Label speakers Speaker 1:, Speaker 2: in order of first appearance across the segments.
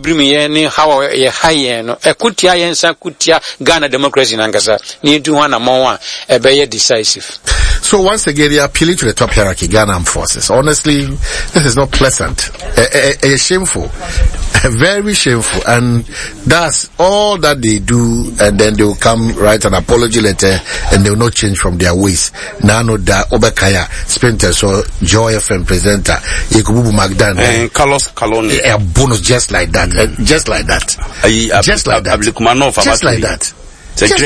Speaker 1: brimie ni how ye high no ekutia yensa kutia Ghana democracy nangasa ni ntu ho na monwa be decisive.
Speaker 2: So once again, you're appealing to the top hierarchy, Ghana Armed Forces. Honestly, this is not pleasant. Shameful. Very shameful. And that's all that they do, and then they will come write an apology letter, and they will not change from their ways. Nano da Obekaya, Sprinter, so Joy FM presenter, Yekububu Magdan.
Speaker 3: And Carlos Coloni.
Speaker 2: A bonus just like that. Just like that. Just like that. Just like that. Just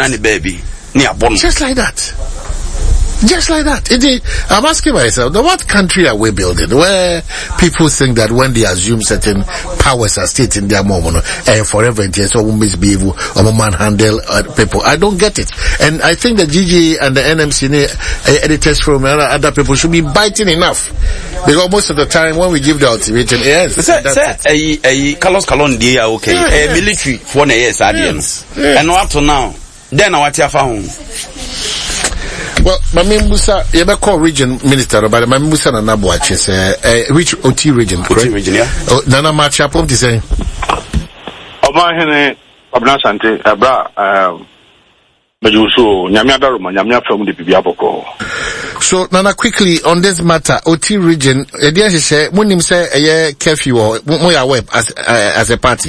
Speaker 2: like that. Just like that. I'm asking myself, what country are we building where people think that when they assume certain powers are state in their moment, forever and so will misbehave or manhandle people? I don't get it. And I think the GG and the NMC editors from other people should be biting enough. Because most of the time when we give the ultimatum, yes.
Speaker 3: Carlos Colon, okay. Military for the years, and up to now, then what you found.
Speaker 2: Well, Mamimbusa, Yabako region minister, but Mamimbusa Nanabuachi say, which OT region?
Speaker 3: OT region, yeah.
Speaker 2: Nana Machapom to say.
Speaker 4: Obahene, Obnasante, Abra, Majuso, Nyamiadaruma, Nyamia from the Bibiaboko.
Speaker 2: So, Nana, quickly on this matter, OT region, Edia say, when him say a year curfew or Moya Web as a party.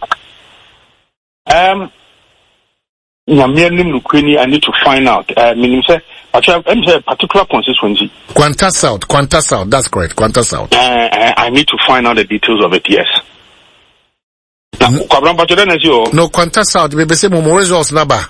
Speaker 4: I need to find out. Meaning, say, a particular constituency.
Speaker 2: Quanta South, that's correct, Quanta South.
Speaker 4: I need to find out the details of it, yes.
Speaker 2: No, Quanta South, maybe say more results, Naba.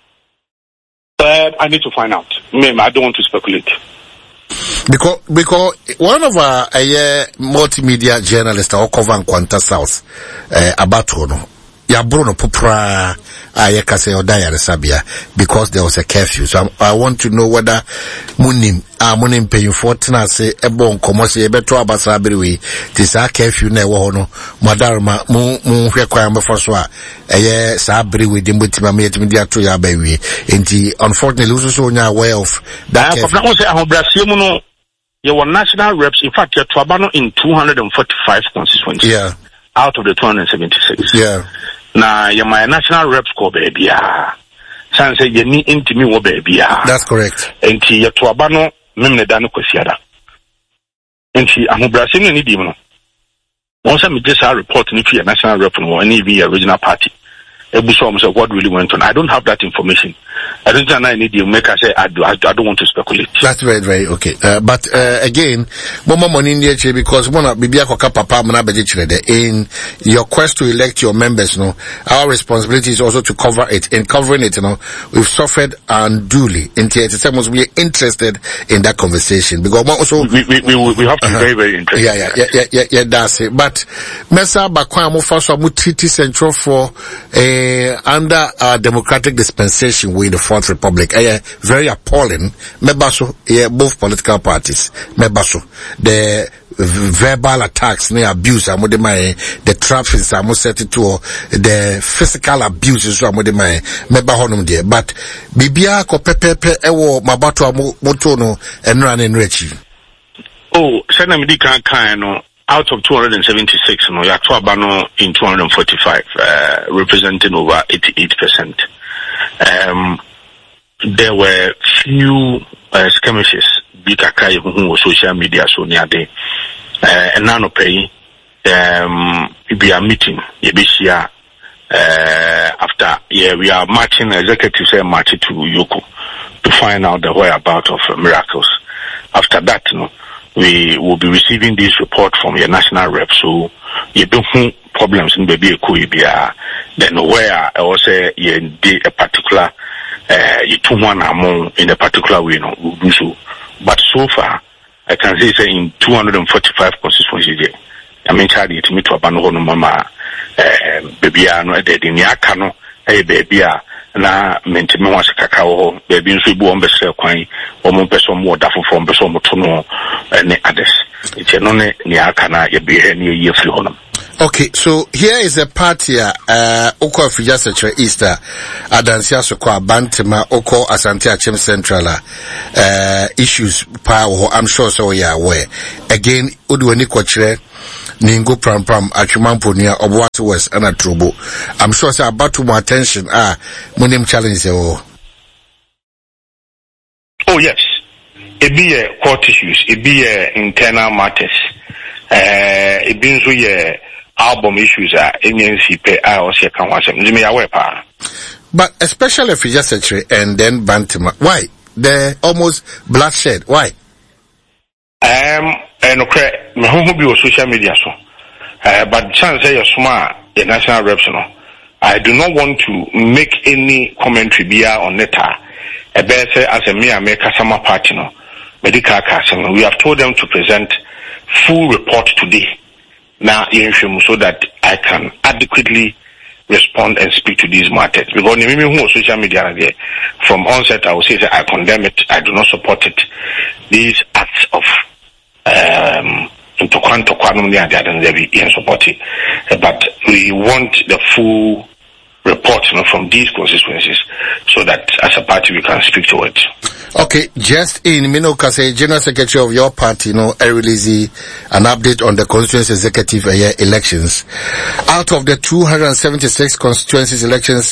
Speaker 4: I need to find out. I don't want to speculate.
Speaker 2: Because one of our multimedia journalists are covering Quanta South, Abatono. Ya Bruno Popra Ayakase or Diary Sabia because there was a curfew. So I want to know whether Munim paying 14 say a bon commerce a better abasabri this a curfew ne wono Madarma Moon require me for swa a year sabri with him with my mate media to your baby. And unfortunately also aware of that.
Speaker 4: You were national reps, in fact, you're Trabano in 245 constituencies.
Speaker 2: Yeah.
Speaker 4: Out of the 276.
Speaker 2: Yeah.
Speaker 4: Now, you're my national reps call baby. San say you need intimate baby.
Speaker 2: That's correct.
Speaker 4: And you're Trabano, Memedano Cosiada. And I'm a Brazilian idiom. Once I just a report if you're a national rep or any original party. What really went on? I don't have that information. I don't think I need you make. I say I don't want to speculate.
Speaker 2: That's very, very okay. But again, more money in the because in your quest to elect your members, our responsibility is also to cover it. In covering it, we've suffered unduly. And we are interested in that conversation because also
Speaker 4: we have to be very, very interested.
Speaker 2: Yeah, that's it. But Mesa Bakwa Mufaso Mutiti Central for under democratic dispensation with the Fourth Republic, very appalling. Mebaso, both political parties. Mebaso, the verbal attacks, abuse, the traps, the physical abuses, but Bibia ko pepe ewo mabato motono and run in Rechi.
Speaker 4: Oh, Senamidi Kankano. Out of 276, Yatwabano in 245, representing over 88%. There were few skirmishes, Bikakai, who was social media, so near day. And none of pay, we are meeting, Yebishia, after, we are marching, executives are marching to Yoko to find out the whereabouts of miracles. After that, we will be receiving this report from your national rep. So you don't have problems in baby then where I was a particular you two one among in a particular way, we'll do so. But so far I can say in 245 constituencies I mean charge it me to abandon mama baby no de niakano baby na mentime wase kakao baby nso bu ombese kwan omo peso mo dafo from peso mo to no ne others it's no ne aka na ye be ne ye free honum.
Speaker 2: Okay, so here is a party Oko Afija Secretary Easter Adansia Sokwa Bantima Oko Asante Achem Central issues power. I'm sure so you are aware. Again, Udweni Kochre Ningo Pram Achumamponia Obuasi West and Atrubo. I'm sure say about to more attention Munim challenge oh
Speaker 4: yes. It be court issues, it be internal matters. It be so album issues NNC pay or say can watch them.
Speaker 2: But especially if you just secretary and then Bantima. Why? They're almost bloodshed. Why?
Speaker 4: And okay, my home be on social media so. But chance say you're smart, the national reps no. I do not want to make any commentary bia on neta. A better as a mere customer party no. Medical customer. We have told them to present full report today. Now, so that I can adequately respond and speak to these matters. Because who social media from onset, I will say that I condemn it. I do not support it. These acts of support it. But we want the full report from these constituencies so that as a party we can speak to it.
Speaker 2: Okay, just in Minoka say General Secretary of your party, release an update on the constituency executive elections. Out of the 276 constituencies elections,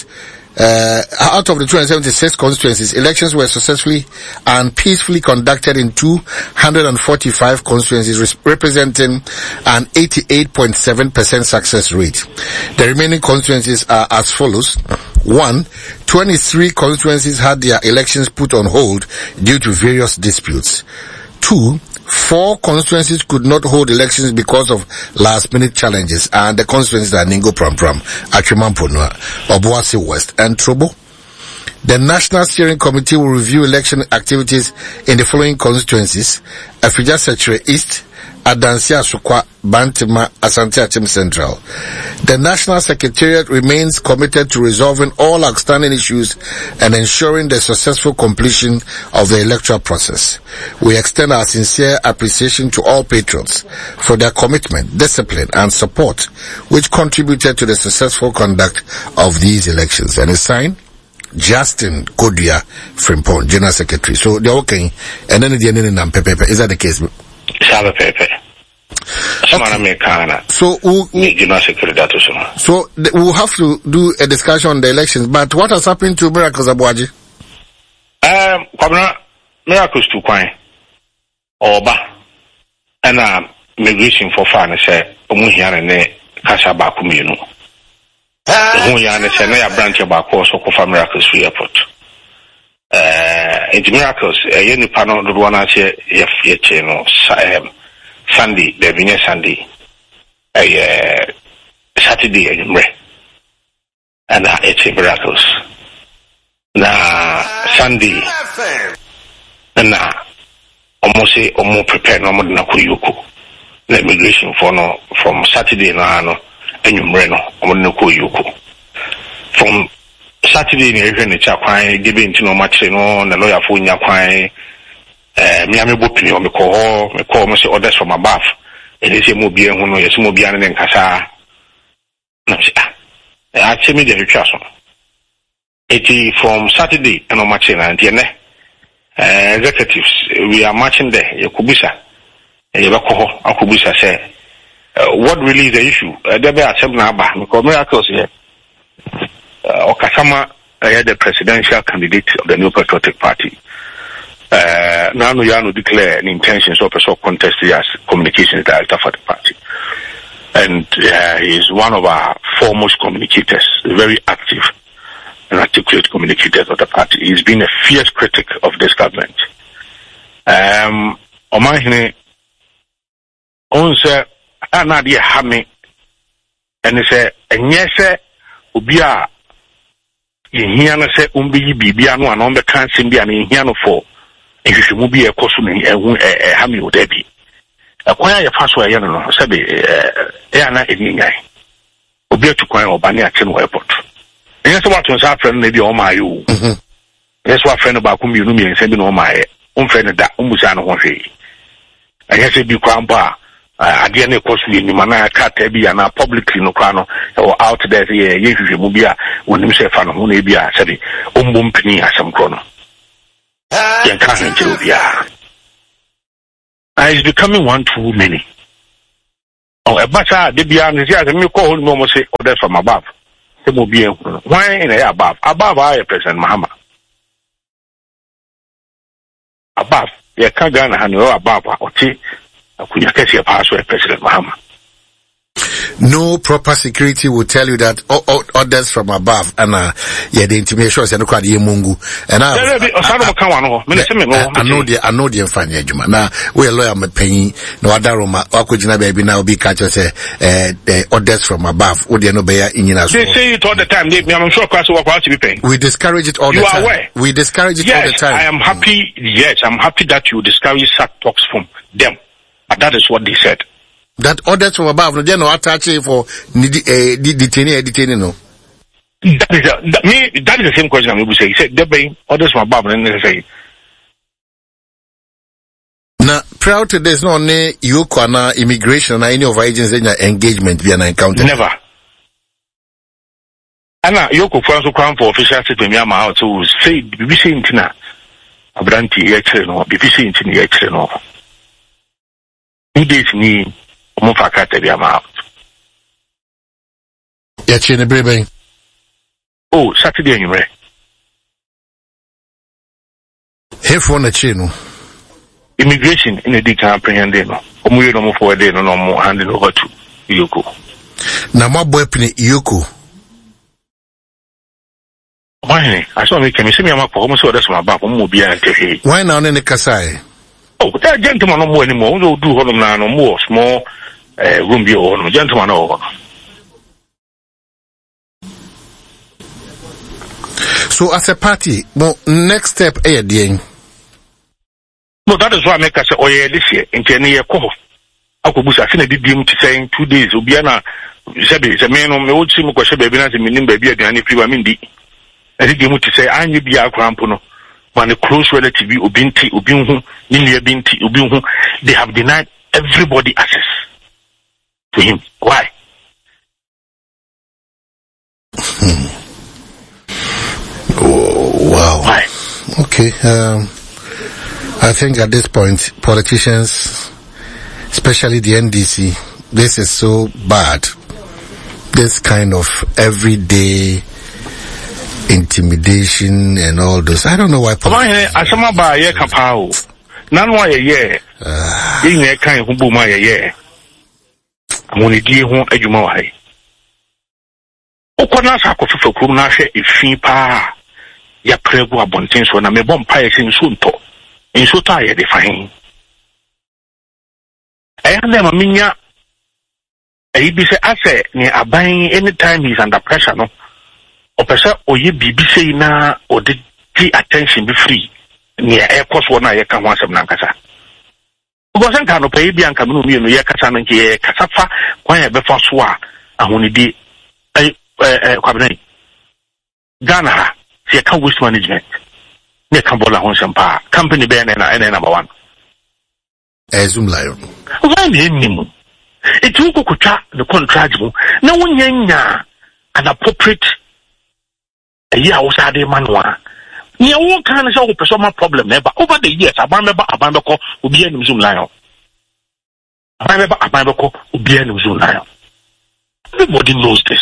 Speaker 2: elections were successfully and peacefully conducted in 245 constituencies, representing an 88.7% success rate. The remaining constituencies are as follows. 1. 23 constituencies had their elections put on hold due to various disputes. 2. 4 constituencies could not hold elections because of last-minute challenges, and the constituencies are Ningo Pram, Achumamponua, Obuasi West, and Trobo. The National Steering Committee will review election activities in the following constituencies: Afija Secretary East, Adansia Sokwa, Bantima, Asante Achem Central. The National Secretariat remains committed to resolving all outstanding issues and ensuring the successful completion of the electoral process. We extend our sincere appreciation to all patrons for their commitment, discipline, and support, which contributed to the successful conduct of these elections. And a sign, Justin Kodia Frimpong, General Secretary. So they're okay. And then the end Pepe. Is that the case?
Speaker 4: Pepe. Okay.
Speaker 2: So we'll have to do a discussion on the elections. But what has happened to Miracles Abuaji?
Speaker 4: Miracles to Kwai Oba and migration for fun say Umuhiane Kasaba Kumino. Umuhiane say a branch of our course of Miracles Free Airport. It's Miracles, a unipano, the one I say, if Sunday, the Vineyard Sunday, Saturday, and it's a Miracles. Sunday, and almost say, almost prepare no more than Kuyuku. The immigration for no from Saturday, and Umreno, Kuyuku. From Saturday, in Chakwai, giving to no much, the lawyer for Yakwai. Miami Bupi or me call me orders from above. It is a mobile who knows Mobian and Casa. I tell me the trust. It is from Saturday and on matching and executives. We are marching there. Yakubisa. Yabako, Akubisa say, what really is the issue? There be a seminar because Miracles here. Okasama, the presidential candidate of the New Patriotic Party. Now Yano declare an intention of a contest as communications director for the party. And he is one of our foremost communicators, very active and articulate communicators of the party. He's been a fierce critic of this government. Omahine onse anadi hame and say and yes ubia yehiana se umbi bibia no anombe kan simbia na yehiano for if you be a cosme hami would be a choir your password no sabi na enyai obi to choir obani achen airport yes what was happening maybe on my you yes what friend about kum you no send no my friend that umusa no hwe and yes be kwamba again a course we mana cartel be na publicly no kwano or out there ye mu bia wonim se fa no ho na bia sabi ombom pini asem kro no yen ka han jiro bia is becoming one too many. Oh, a basa de bia nzi as me ko ho no mo say order from above se mo bia why in above I President Mahama above ye ka Ghana ha no above oti akunya kesi paso President Mahama.
Speaker 2: No proper security will tell you that orders from above and the intimidation is not quite mungu and I know the fanya juma now we lawyer me paying no other roma akujina baby now be catch say orders from above wo dey no be in us.
Speaker 4: They say it all the time. I'm sure class work to be paying.
Speaker 2: We discourage it all the time. Aware? We discourage it all the time.
Speaker 4: I am happy. Yes, I'm happy that you discourage such talks from them. But that is what they said.
Speaker 2: That orders from above, no, they no attach for detaining, no.
Speaker 4: That is the same question I will say. He said, there be orders from above, and then say.
Speaker 2: Now, prior to this, no, you can immigration, any of our agents in engagement be an encounter.
Speaker 4: Never. Anna, you could come for official statement, me out to say, be saying Tina, Abranti, no, be saying Tina, no. 2 days ni. Mo fakate bi ama.
Speaker 2: Ya chene brebe.
Speaker 4: Oh, Saturday anyway.
Speaker 2: Hefo na chenu.
Speaker 4: Immigration in the dika apprehend no. Omo ye no mo forward no no mo hand over to Yoko.
Speaker 2: Na mo boy pini Yoko.
Speaker 4: Why? I saw me kemi se me ama ko mo so that's my back mo bi an tehe.
Speaker 2: Why now ne kasai?
Speaker 4: Oh, that gentleman no more anymore. We do hold na no more small room be on gentleman over.
Speaker 2: So as a party, well, next step dear.
Speaker 4: No, that is why I make us say, oh yeah, this year in 10 years call. I could bush. I think I did him to saying 2 days. Ubiana Sabi, the man on me would see me question baby as a meaning baby at the any people I mean the. I did him to say I need be a grandpono. When a close relative Ubinti, Ubinhu, Ninia Binti, Ubinhu, they have denied everybody access to him. Why?
Speaker 2: Oh, wow.
Speaker 4: Why?
Speaker 2: Okay. I think at this point, politicians, especially the NDC, this is so bad. This kind of everyday intimidation and all those. I don't know why.
Speaker 4: Asama ba ye kapao. Nanwa ye. Ye kan hu bu ma ye. Amoni die ho adwuma wa hai. Okona sa kofifa krum na hwe efi pa. Ya pregu abonten so na me bom pa ye sin so nto. Inso ta ye de fahin. Ayande ma minya bi se ase ni aban anytime he's under pressure no. Opesa oye bibi sei na ode di attention be free ni e koso na ye ka ho asem na nkasa because nka no pay bi anka no mi no ye kasa no nke kasa fa kwan ye be fa so a ahonidi kwabena Ghana se ka waste management ne ka bola ho sempa company be na number 1
Speaker 2: Zoom Lion
Speaker 4: why me nimu etu ko kutwa the contract mu na wonyanya an appropriate yeah, was had a manual. Near all kinds of personal problem never over the years. Abandoko will be in Zoom Lion. Abandoko will be in Zoom Lion. Everybody knows this.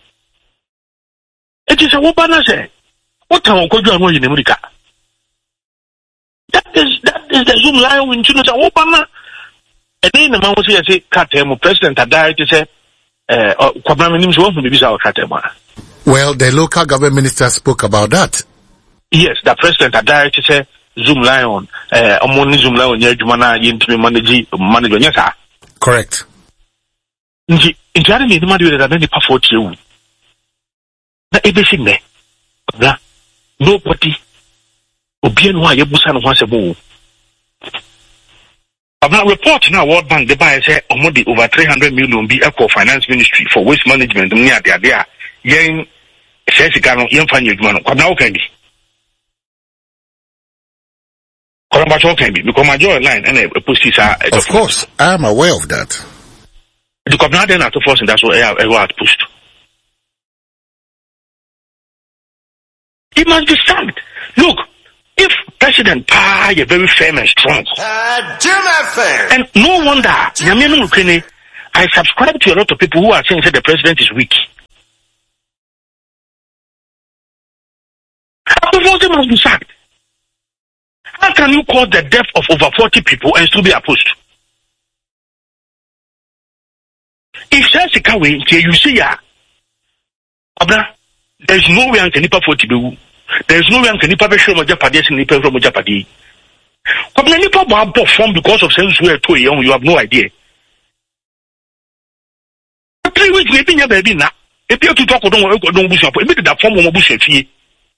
Speaker 4: It is a woman say, what time could you know in America? That is the Zoom Lion in China. Obama. And then the man was here say, Katem, President, had died to say, Kwabram, you won't be our Katema.
Speaker 2: Well, the local government minister spoke about that.
Speaker 4: Yes, the president had directed to say Zoom Lion, Omoni Zoom Lion, Yajumana, Yintimi manager, yes, sir.
Speaker 2: Correct.
Speaker 4: In January, the manager that any perform you. The ABC me. Nobody will be in why you busan once a boo. I'm not reporting now World Bank, the buyer say, Omodi over 300 million be Eco Finance Ministry for waste management near there. Yen says Gano, young fan, you man, now can be. because my joy line and a post is
Speaker 2: of course, I am aware of that.
Speaker 4: The governor then to force, and that's what I had pushed. He must be sacked. Look, if President Pa is very firm and strong, and no wonder, I subscribe to a lot of people who are saying that the president is weak. He must be sacked. How can you cause the death of over 40 people and still be opposed? If Sasika way, you see, there is no way I can nipper 40 people. There is no way I can nipper show my Japanese and nipper from Japanese. Come nipper bob perform because of sense where too young, you have no idea. 3 weeks, maybe your baby now. If you talk about don't bush up, maybe that form of bush fee.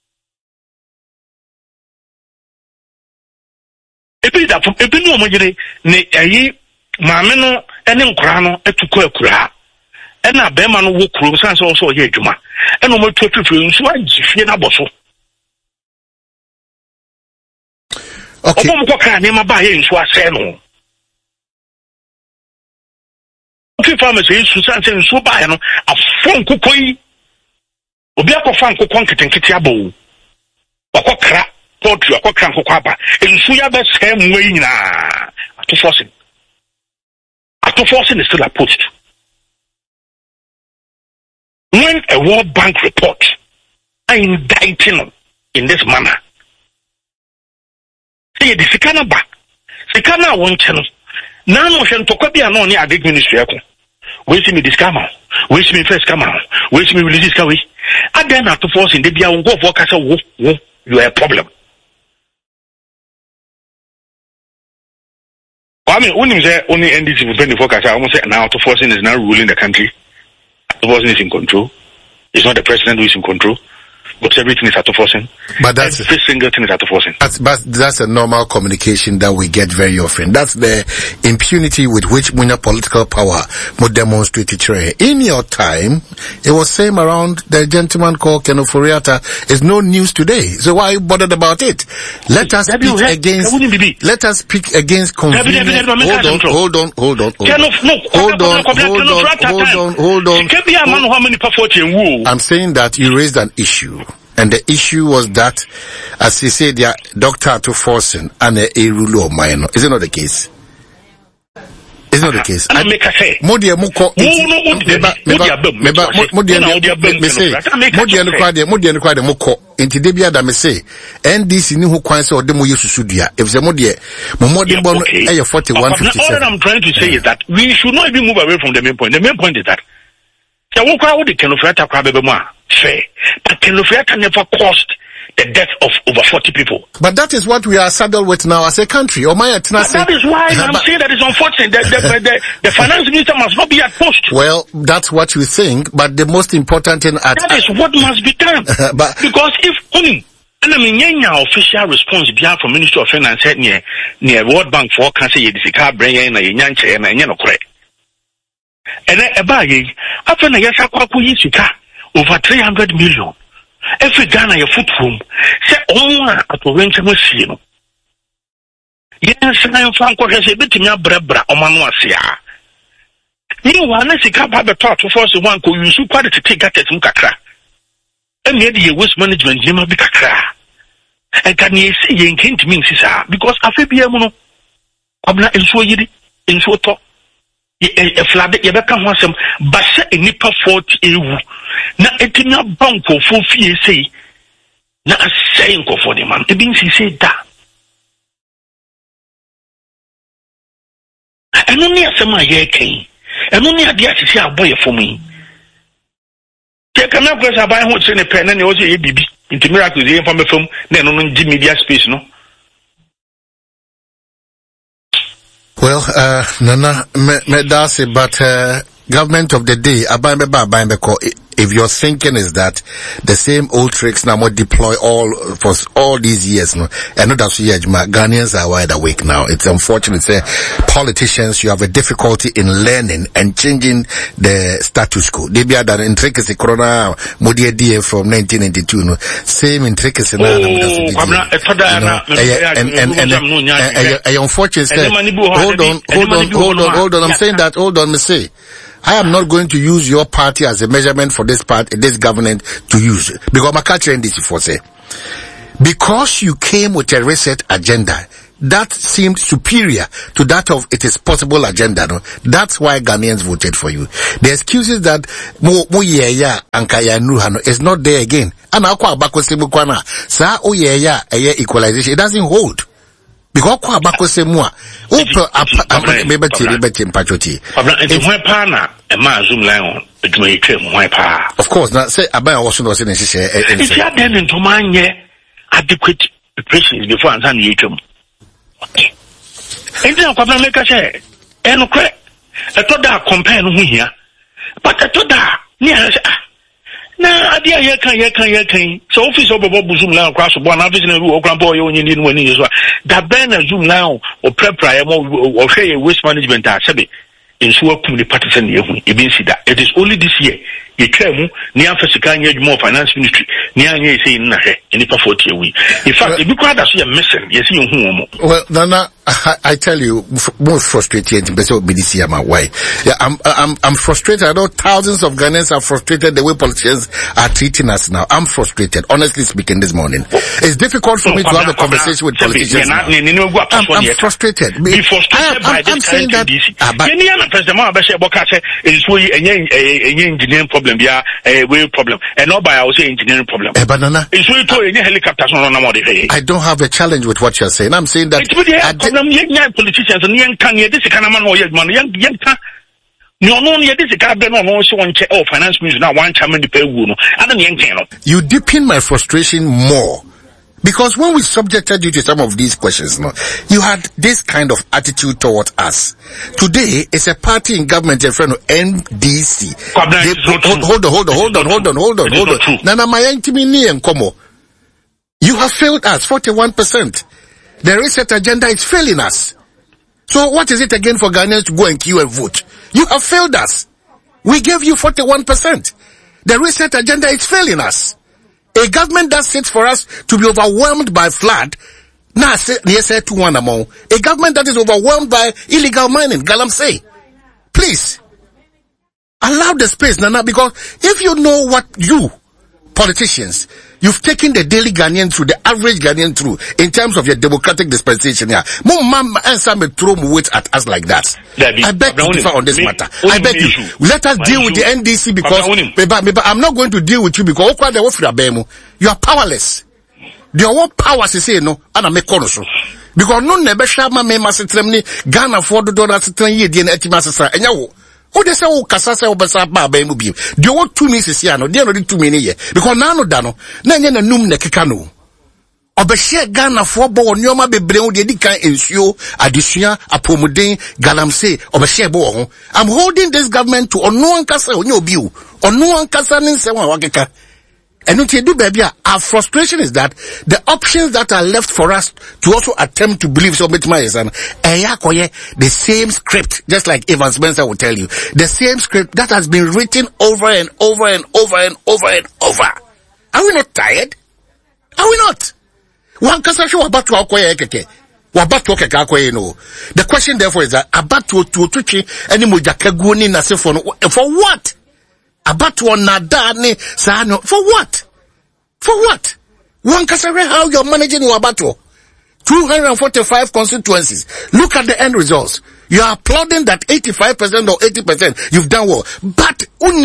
Speaker 4: If you know my Mameno and Crano at Tukura, and a Beman walk room, sans also here, Juma, and over 20 films, why Fiena Bosso? Okay, what name I buy in Swaseno? If pharmacy, Susan and Subano, a phone cookie, Obiako Franco Quanket and Kitiabo, or crap, poetry, or cranko quapa, and Suya same way to force it. After forcing is still opposed. When a World Bank report are indicting in this manner, say the Sikana back, Sikana one channel. Now motion to copy an only agri ministry. Wait me this come out, wait me first come out, wait me release this away. And then after forcing the Bia will go for Casa, you are a problem. I mean, only NDC will 24 because I almost said now to forcing is now ruling the country. The forcing is in control. It's not the president who is in control, but everything is out of forcing. But that's every single thing is out of forcing.
Speaker 2: That's a normal communication that we get very often. That's the impunity with which political power would demonstrate it. In your time, it was same around the gentleman called Ken Ofori-Atta. It's no news today. So why are you bothered about it? Let us speak against convenience. Hold on. I'm saying that you raised an issue. And the issue was that, as you say, their doctor to forcing and a rule of minor. Is it not the case? It's not the case.
Speaker 4: I make a say.
Speaker 2: Modia Muko. Modia Muko. Into Debia da me say, NDC ni who quite so demo use Sudia. If the Modia, Modia Bon, 4157.
Speaker 4: All I'm trying to say is that we should not even move away from the main point. The main point is that the Woka would Ken Ofori-Atta Krabebema fair, but Ken Ofori-Atta never caused the death of over 40 people.
Speaker 2: But that is what we are saddled with now as a country.
Speaker 4: That is why I'm saying that it's unfortunate that the finance minister must not be at post.
Speaker 2: Well, that's what you think, but the most important thing
Speaker 4: that is what must be done. Because if only and I mean, official response from Ministry of Finance near World Bank for cancer, the car brain and correct. And after the over 300 million. Every Ghana your foot room. Say at the rent machine. Yes, I'm Franco has a bit in your brebra or manuasia. You want to come have a talk to force the one who you so quite to take at it from Kakra. And maybe your waste management, you might be Kakra. And can you see you came to me, sister? Because I feel be a mono. I'm not in so yiddy, in so talk. A flood, you become some, but a nipper 40 ewu. Na etina banko for fee say, na a saying for the man. The being he said that. And only a summer year came, and only a dear to see a boy for me. Take a number of buy what's in a pen and also a baby into miracle from a film, then on the media space, no.
Speaker 2: Well, Nana, me that's it, but government of the day, if your thinking is that the same old tricks now more deploy for all these years, no, and not that's Ghanaians are wide awake now. It's unfortunate. Say politicians, you have a difficulty in learning and changing the status quo. They be at an intricacy corona Modi DA from 1992, no, same intricacy now. Unfortunately, hold on. I'm saying that. Hold on, me say. I am not going to use your party as a measurement for this government to use. Because my culture in this before say, because you came with a reset agenda that seemed superior to that of it is possible agenda, no? That's why Ghanaians voted for you. The excuses that is not there again. And equalization, it doesn't hold. Because of course, now say about was not saying
Speaker 4: if you are then into my adequate preparations before answering the item. Okay. And then I'm make a share. And okay, I thought that compare no here. But I thought that na adia ye kan so office obobo zoom now cross one office na ru okran boy onye ni no ni so da ben na zoom now o prepare mo o hwe waste management a sebe enso akum ni partisan na ehu e bin sida. It is only this year ye twam ni afasika anya adwuma finance ministry ni anya say na hwe ni pa 40 we in fact e bi kwa da so ye missing ye see hu mo.
Speaker 2: Well, Nana, I tell you, most frustrated in BDC am why. Yeah, I'm frustrated. I know thousands of Ghanaians are frustrated the way politicians are treating us now. I'm frustrated, honestly speaking, this morning. It's difficult for me to have a conversation with politicians now. I'm frustrated. I'm saying that
Speaker 4: engineering problem, way problem. And not by our engineering problem.
Speaker 2: Banana. I don't have a challenge with what you're saying. I'm saying that
Speaker 4: young politicians and young can this kind of man or young money, young can. No, this is also one check or finance minister now one time in the pay wound. I don't young channel.
Speaker 2: You deepen my frustration more. Because when we subjected you to some of these questions, no, you had this kind of attitude towards us. Today, it's a party in government, a friend of NDC. Hold on. Nana, my intimini and Komo. You have failed us, 41%. The reset agenda is failing us. So what is it again for Ghanaians to go and queue and vote? You have failed us. We gave you 41%. The reset agenda is failing us. A government that sits for us to be overwhelmed by flood. Now, yes, a government that is overwhelmed by illegal mining. Galamsey, please allow the space, Nana, because if you know what you politicians, you've taken the daily Ghanaian through, the average Ghanaian through, in terms of your democratic dispensation here. Answer me throw weight at us like that. I beg you to differ on this matter. I beg you. Let us deal with the NDC because I'm not going to deal with you because you are powerless. The what powers is say no, and I make so. Because no never shall my master Ghana for the donor certain year the etimaster and yawo. Oh, they say, oh, Casasa Obasa Baby. Do you want 2 minutes here? No, they are 2 minutes here. Because Nano Dano, Nanya Num Nekano. Obeshe Ghana for Bo, Nyoma Bebreu, the Dika ensure, Adisia, Apomodin, Galamse, Obeshe Bo. I'm holding this government to Onuan Casa, Onyo Onuan Casa, Ninsewa Wakeka. And our frustration is that the options that are left for us to also attempt to believe so much the same script, just like Evans Spencer will tell you, the same script that has been written over and over and over and over and over. Are we not tired? Are we not? The question therefore is that for what? For what? One can say how you're managing Wabato. 245 constituencies. Look at the end results. You are applauding that 85% or 80% you've done well. But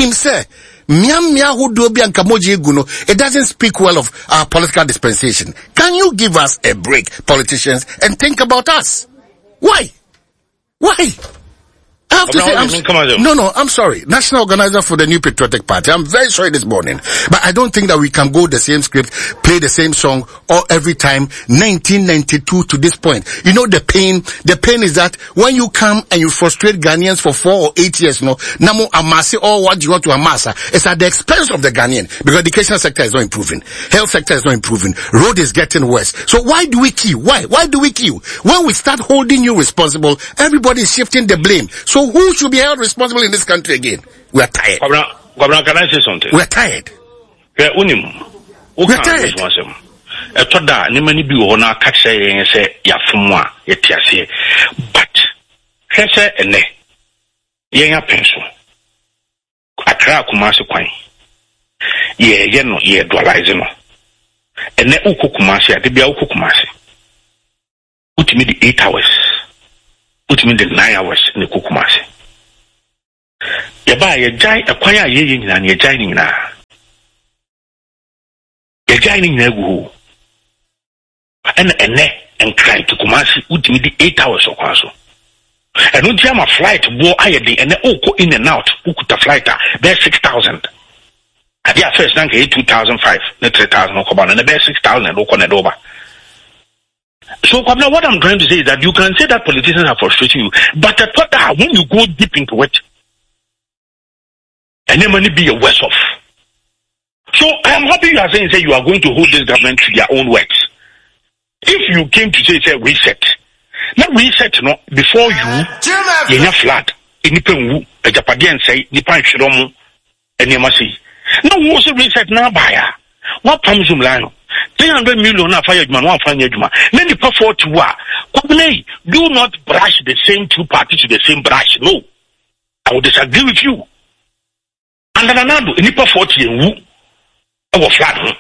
Speaker 2: it doesn't speak well of our political dispensation. Can you give us a break, politicians, and think about us? Why? I have to say, I'm sorry. National organizer for the New Patriotic Party. I'm very sorry this morning. But I don't think that we can go the same script, play the same song all every time, 1992 to this point. You know the pain is that when you come and you frustrate Ghanaians for 4 or 8 years, Namo Amasi or what you want to amass, it's at the expense of the Ghanaian because the education sector is not improving. Health sector is not improving. Road is getting worse. So why do we queue? Why do we queue? When we start holding you responsible, everybody is shifting the blame. So who should be held responsible in this country again? We are tired.
Speaker 4: Governor, can I say something?
Speaker 2: We are tired. We are tired.
Speaker 4: Etoda ni mani bi wo na ka kire say yafumwa yetiase but hwese ene yen apenso akra Kumasi kwan ye no ye dualize no ene Kumasi ade bia Kumasi utimi di 8 hours utimi di 9 hours ne Kumasi ye ba ye jai akwan a ye nyina ne ye jai ni nyina ye jai ni nyina gu and cry to Kumasi utimi di 8 hours or so and no jam a flight bo ayede and go in and out ukuta flight there 6,000 at their first rank 2,005 na 3,000 okobana and there 6,000 and okone over. So what I'm trying to say is that you can say that politicians are frustrating you, but at what when you go deep into it and then money be a worse off. So I am happy you are saying you are going to hold this government to their own words. If you came to say reset, not reset before you in a flat, in Nipenwu, a Japadian say, Nipan Shiromu, and Yamasi. No, was a reset now buyer. What comes from Lano? 300 million of fireman, one fireman. Then the perform to war. Do not brush the same two parties to the same brush. No, I would disagree with you. And then another, Nipa 40 and Wu, our flat.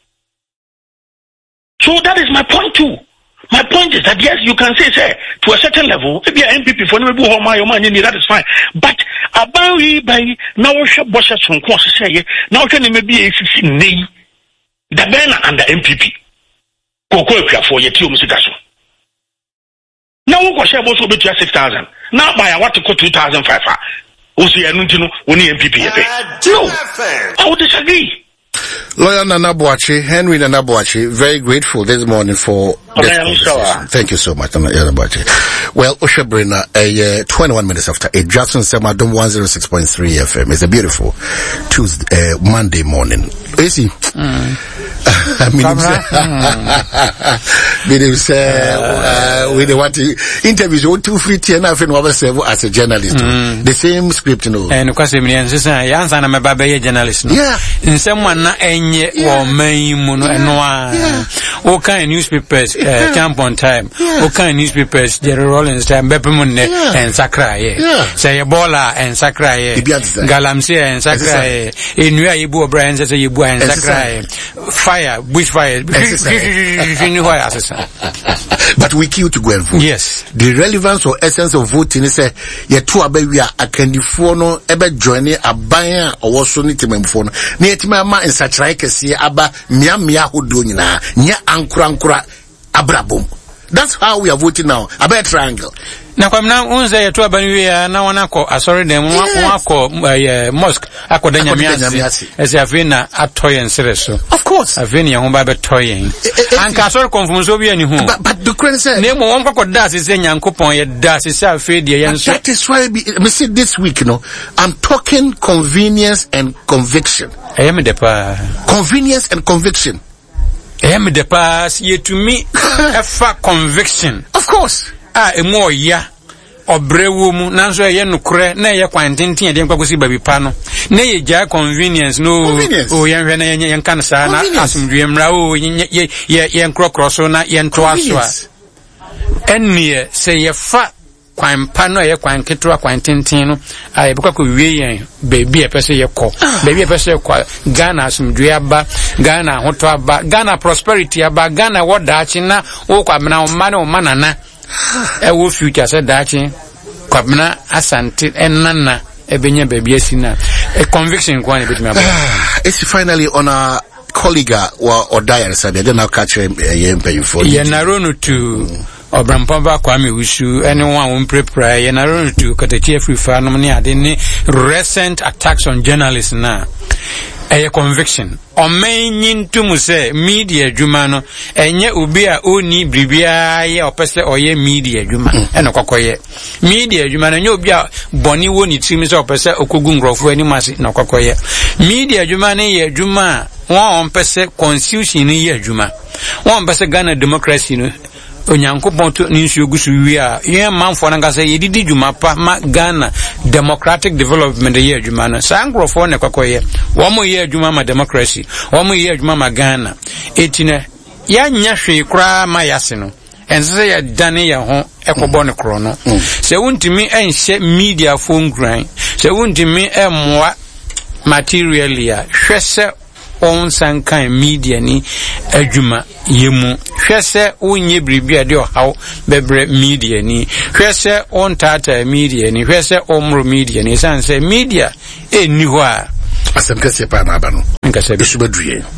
Speaker 4: So that is my point too. My point is that yes, you can say to a certain level, maybe an MPP for maybe that is fine. But about now bosses from course say now can maybe a the banner and the MPP. Go for your team musicaso. Now we go share also be 6,000. Now by what to go 2,500. Also only MPP. No, I would disagree.
Speaker 2: Lawyer Nana Boachi, Henry Nana Boachi, very grateful this morning for this conversation. Thank you so much, Nana Boachi. Well, Oshabrina, 21 minutes after 8, Jackson Semadom 106.3 FM. It's a beautiful Tuesday, Monday morning. Easy. We want to interviews 2 free and as a journalist. The same script,
Speaker 1: And because I'm a journalist.
Speaker 2: Yeah.
Speaker 1: In someone enye or maimuno and all kind of newspapers, Camp on Time, all kind of newspapers, Jerry Rollins time, Bepemune and Sakraye, say Ebola and Sakraye, Galamsia and Sakraye, Inua Ibu Brian says Ibu and Sakraye, fire, bushfire,
Speaker 2: but we kill to go and vote.
Speaker 1: Yes.
Speaker 2: The relevance or essence of voting is a two abe a candifono ebe joining a buyer or also need to memphone. Nietima and such like a see aba mia hudunina, nya ankura abrabum. That's how we are voting now. About triangle.
Speaker 1: Now come now unze ya tuwa baniwe na wanako asori dem wako mosque ako denya miasi ese afina atoye nsereso.
Speaker 2: Of course.
Speaker 1: Afina ya humba betoye. Anka asori konfumunzo biya ni hu.
Speaker 2: But the credit said
Speaker 1: nemo wonko ko dasi se nyankopon ye dasi se afedi ye nso.
Speaker 2: That is why me see this week I'm talking convenience and conviction.
Speaker 1: Ayemi depa.
Speaker 2: Convenience and conviction.
Speaker 1: Ayemi depa ye to me efa conviction.
Speaker 2: Of course.
Speaker 1: Emo ya obrewu mu nanso ye nukure na ye kwantintin de nkwakosi babi pa no na ye ja convenience no o ye hwe na ye nkan sa na asumdwe mra o ye nkrokro so na ye nto aso a enie se ye fa kwan pa no ye kwan ketwa kwantintin no ye bekwa wie yen baby e pese ye kɔ baby e pese ye kɔ Ghana asumdwe aba Ghana hoto aba Ghana prosperity aba Ghana wodachi na wo kwa mena o ma na o manana ewo future said dachi kwabna asante enana ebenya baby asina a conviction kwani betimi aba.
Speaker 2: It's finally on our colleague or Odaya said they don't catch him for
Speaker 1: ye naronu to Obrampamba Kwame Wusu anyone won prepare ye na run to Katachi free fa no ne ade ne recent attacks on journalists na a conviction o menyin to mu say media adwuma no enye obi a oni bribia ye opese oye media adwuma eno kokoye media adwuma no enye obi a boni woni timi say opese okogu ngrofo ani mase na kokoye media adwuma ne ye adwuma won pese constitution ni ye adwuma won pese Ghana democracy no onyankopon to ni nsuo gusu wi a yen manfo na ngasa ye didi dwuma pa ma Ghana democratic development ye adwuma no sa nkrofo ne kwakoye wo mo ye adwuma ma democracy wo mo ye adwuma ma Ghana etine ya nya hwe kra ma yase no ense ya dane ya ho ekobo ne kro no se wuntimi enhye media phone grind se wuntimi emwa materially a hwese on sankan media ni adwuma yemu hwese onye bribia de ohaw bebre media ni hwese on tata media ni hwese omro media ni sanse media eni ho a
Speaker 2: asem kase pa na aba no
Speaker 1: nkase
Speaker 2: bi